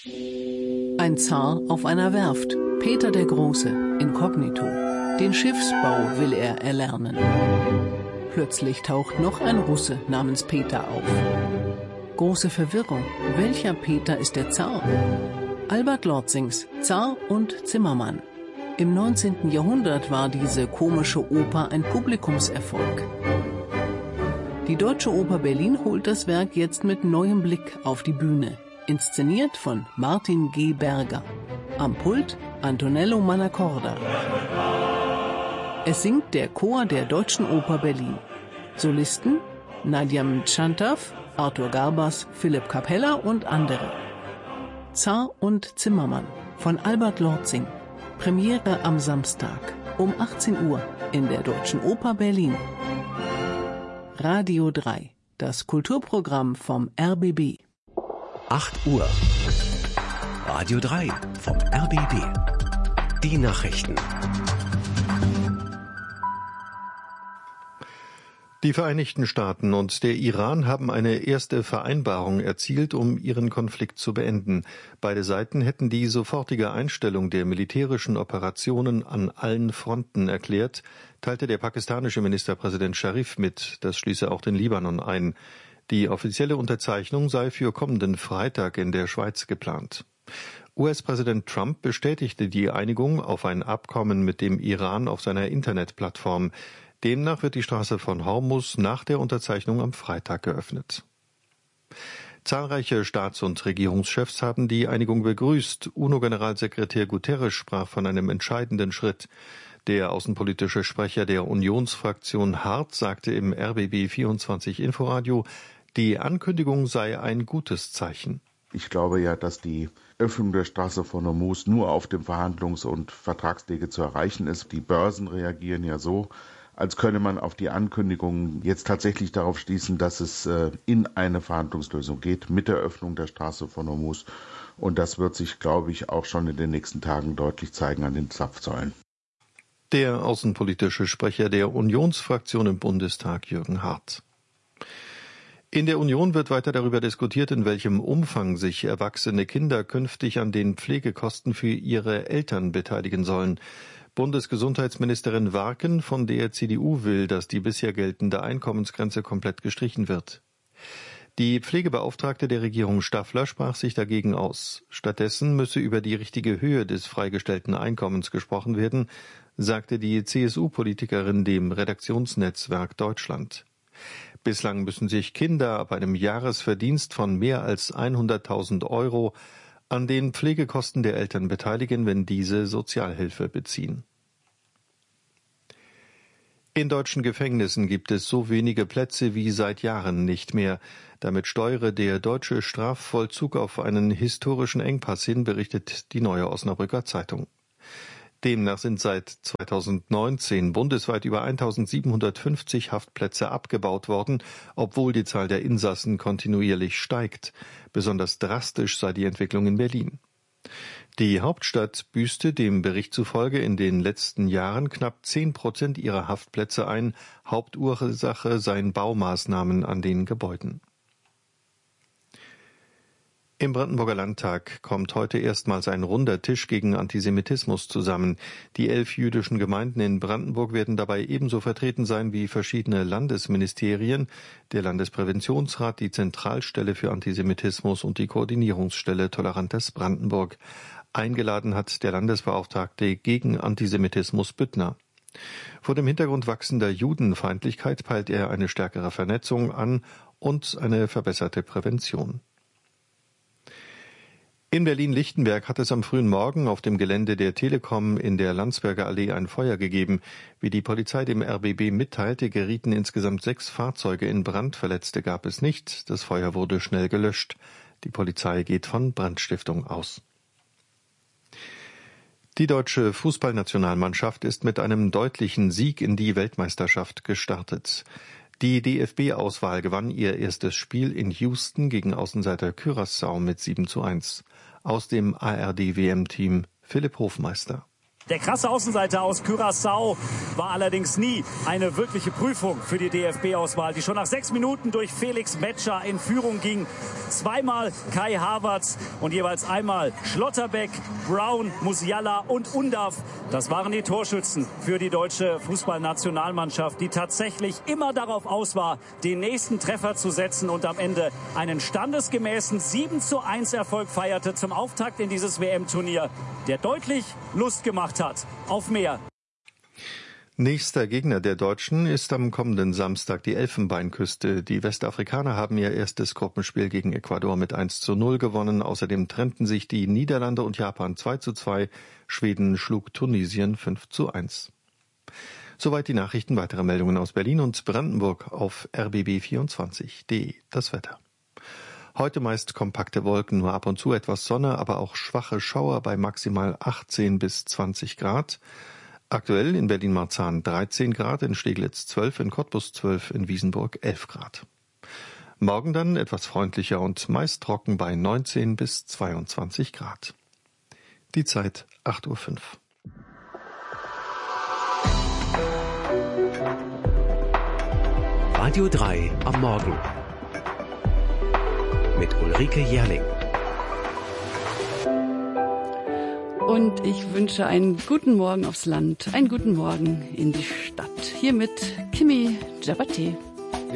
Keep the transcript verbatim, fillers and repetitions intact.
Ein Zar auf einer Werft, Peter der Große, inkognito. Den Schiffsbau will er erlernen. Plötzlich taucht noch ein Russe namens Peter auf. Große Verwirrung. Welcher Peter ist der Zar? Albert Lorzings Zar und Zimmermann. Im neunzehnten Jahrhundert war diese komische Oper ein Publikumserfolg. Die Deutsche Oper Berlin holt das Werk jetzt mit neuem Blick auf die Bühne. Inszeniert von Martin G. Berger. Am Pult Antonello Manacorda. Es singt der Chor der Deutschen Oper Berlin. Solisten Nadia Mtschantaw, Arthur Garbas, Philipp Capella und andere. Zar und Zimmermann von Albert Lorzing. Premiere am Samstag um achtzehn Uhr in der Deutschen Oper Berlin. Radio drei, das Kulturprogramm vom R B B. acht Uhr. Radio drei vom R B B. Die Nachrichten. Die Vereinigten Staaten und der Iran haben eine erste Vereinbarung erzielt, um ihren Konflikt zu beenden. Beide Seiten hätten die sofortige Einstellung der militärischen Operationen an allen Fronten erklärt, teilte der pakistanische Ministerpräsident Sharif mit. Das schließe auch den Libanon ein. Die offizielle Unterzeichnung sei für kommenden Freitag in der Schweiz geplant. U S-Präsident Trump bestätigte die Einigung auf ein Abkommen mit dem Iran auf seiner Internetplattform. Demnach wird die Straße von Hormuz nach der Unterzeichnung am Freitag geöffnet. Zahlreiche Staats- und Regierungschefs haben die Einigung begrüßt. UNO-Generalsekretär Guterres sprach von einem entscheidenden Schritt. Der außenpolitische Sprecher der Unionsfraktion Hart sagte im R B B vierundzwanzig Inforadio, die Ankündigung sei ein gutes Zeichen. Ich glaube ja, dass die Öffnung der Straße von Hormuz nur auf dem Verhandlungs- und Vertragswege zu erreichen ist. Die Börsen reagieren ja so, als könne man auf die Ankündigung jetzt tatsächlich darauf schließen, dass es in eine Verhandlungslösung geht mit der Öffnung der Straße von Hormuz. Und das wird sich, glaube ich, auch schon in den nächsten Tagen deutlich zeigen an den Zapfsäulen. Der außenpolitische Sprecher der Unionsfraktion im Bundestag, Jürgen Hart. In der Union wird weiter darüber diskutiert, in welchem Umfang sich erwachsene Kinder künftig an den Pflegekosten für ihre Eltern beteiligen sollen. Bundesgesundheitsministerin Warken von der C D U will, dass die bisher geltende Einkommensgrenze komplett gestrichen wird. Die Pflegebeauftragte der Regierung Staffler sprach sich dagegen aus. Stattdessen müsse über die richtige Höhe des freigestellten Einkommens gesprochen werden, sagte die C S U-Politikerin dem Redaktionsnetzwerk Deutschland. Bislang müssen sich Kinder ab einem Jahresverdienst von mehr als hunderttausend Euro an den Pflegekosten der Eltern beteiligen, wenn diese Sozialhilfe beziehen. In deutschen Gefängnissen gibt es so wenige Plätze wie seit Jahren nicht mehr. Damit steuere der deutsche Strafvollzug auf einen historischen Engpass hin, berichtet die Neue Osnabrücker Zeitung. Demnach sind seit zweitausendneunzehn bundesweit über eintausendsiebenhundertfünfzig Haftplätze abgebaut worden, obwohl die Zahl der Insassen kontinuierlich steigt. Besonders drastisch sei die Entwicklung in Berlin. Die Hauptstadt büßte dem Bericht zufolge in den letzten Jahren knapp zehn Prozent ihrer Haftplätze ein. Hauptursache seien Baumaßnahmen an den Gebäuden. Im Brandenburger Landtag kommt heute erstmals ein runder Tisch gegen Antisemitismus zusammen. Die elf jüdischen Gemeinden in Brandenburg werden dabei ebenso vertreten sein wie verschiedene Landesministerien, der Landespräventionsrat, die Zentralstelle für Antisemitismus und die Koordinierungsstelle Tolerantes Brandenburg. Eingeladen hat der Landesbeauftragte gegen Antisemitismus Büttner. Vor dem Hintergrund wachsender Judenfeindlichkeit peilt er eine stärkere Vernetzung an und eine verbesserte Prävention. In Berlin-Lichtenberg hat es am frühen Morgen auf dem Gelände der Telekom in der Landsberger Allee ein Feuer gegeben. Wie die Polizei dem R B B mitteilte, gerieten insgesamt sechs Fahrzeuge in Brand. Verletzte gab es nicht. Das Feuer wurde schnell gelöscht. Die Polizei geht von Brandstiftung aus. Die deutsche Fußballnationalmannschaft ist mit einem deutlichen Sieg in die Weltmeisterschaft gestartet. Die D F B-Auswahl gewann ihr erstes Spiel in Houston gegen Außenseiter Curaçao mit sieben zu eins. Aus dem A R D-W M-Team Philipp Hofmeister. Der krasse Außenseiter aus Curaçao war allerdings nie eine wirkliche Prüfung für die D F B-Auswahl, die schon nach sechs Minuten durch Felix Metscher in Führung ging. Zweimal Kai Havertz und jeweils einmal Schlotterbeck, Brown, Musiala und Undav. Das waren die Torschützen für die deutsche Fußballnationalmannschaft, die tatsächlich immer darauf aus war, den nächsten Treffer zu setzen und am Ende einen standesgemäßen sieben zu eins Erfolg feierte zum Auftakt in dieses W M-Turnier, der deutlich Lust gemacht hat auf mehr. Nächster Gegner der Deutschen ist am kommenden Samstag die Elfenbeinküste. Die Westafrikaner haben ihr erstes Gruppenspiel gegen Ecuador mit eins zu null gewonnen. Außerdem trennten sich die Niederlande und Japan zwei zu zwei. Schweden schlug Tunesien fünf zu eins. Soweit die Nachrichten. Weitere Meldungen aus Berlin und Brandenburg auf r b b vierundzwanzig punkt de. Das Wetter. Heute meist kompakte Wolken, nur ab und zu etwas Sonne, aber auch schwache Schauer bei maximal achtzehn bis zwanzig Grad. Aktuell in Berlin-Marzahn dreizehn Grad, in Steglitz zwölf, in Cottbus zwölf, in Wiesenburg elf Grad. Morgen dann etwas freundlicher und meist trocken bei neunzehn bis zweiundzwanzig Grad. Die Zeit acht Uhr fünf. Radio drei am Morgen mit Ulrike Jährling. Und ich wünsche einen guten Morgen aufs Land, einen guten Morgen in die Stadt. Hier mit Kimi Djabate.